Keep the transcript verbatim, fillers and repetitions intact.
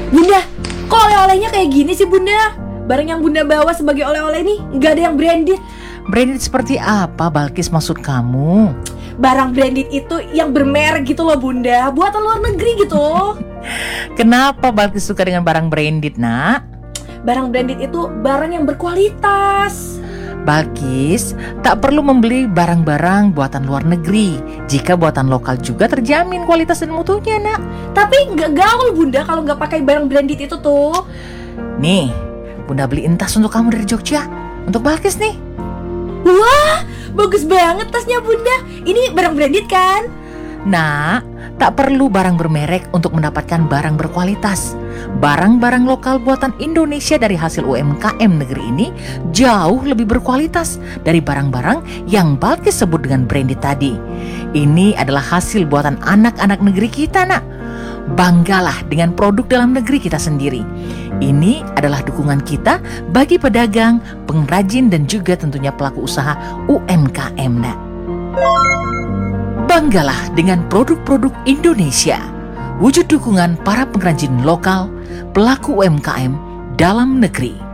Bunda, kok oleh-olehnya kayak gini sih Bunda? Barang yang Bunda bawa sebagai oleh-oleh nih nggak ada yang branded. Branded seperti apa, Balkis, maksud kamu? Barang branded itu yang bermerek gitu loh Bunda, buatan luar negeri gitu. Kenapa Balkis suka dengan barang branded, nak? Barang branded itu barang yang berkualitas. Balkis tak perlu membeli barang-barang buatan luar negeri jika buatan lokal juga terjamin kualitas dan mutunya, nak. Tapi nggak gaul Bunda kalau nggak pakai barang branded itu tuh. Nih, Bunda beliin tas untuk kamu dari Jogja. Untuk Balkis nih. Wah, bagus banget tasnya Bunda. Ini barang branded kan? Nah, tak perlu barang bermerek untuk mendapatkan barang berkualitas. Barang-barang lokal buatan Indonesia dari hasil U M K M negeri ini jauh lebih berkualitas dari barang-barang yang Balkis sebut dengan branded tadi. Ini adalah hasil buatan anak-anak negeri kita, nak. Banggalah dengan produk dalam negeri kita sendiri. Ini adalah dukungan kita bagi pedagang, pengrajin, dan juga tentunya pelaku usaha U M K M, nak. Banggalah dengan produk-produk Indonesia. Wujud dukungan para pengrajin lokal, pelaku U M K M dalam negeri.